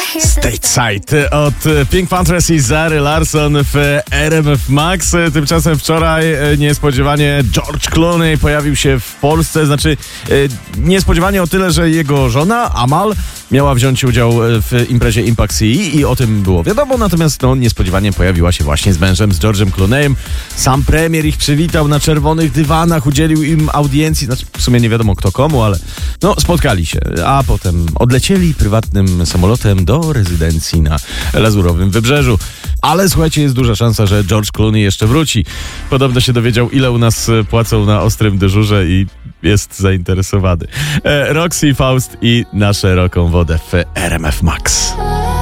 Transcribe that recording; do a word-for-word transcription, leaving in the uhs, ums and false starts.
Stateside od Pink Panthers i Zary Larsson w R M F Max. Tymczasem wczoraj niespodziewanie George Clooney pojawił się w Polsce. Znaczy niespodziewanie o tyle, że jego żona Amal miała wziąć udział w imprezie Impact C E i o tym było wiadomo, natomiast no, niespodziewanie pojawiła się właśnie z mężem, z George'em Clooneyem. Sam premier ich przywitał na czerwonych dywanach, udzielił im audiencji, znaczy w sumie nie wiadomo kto komu, ale no spotkali się, a potem odlecieli prywatnym samolotem do rezydencji na Lazurowym Wybrzeżu. Ale słuchajcie, jest duża szansa, że George Clooney jeszcze wróci. Podobno się dowiedział, ile u nas płacą na ostrym dyżurze i jest zainteresowany. E, Roxy, Faust i na szeroką wodę w R M F Max.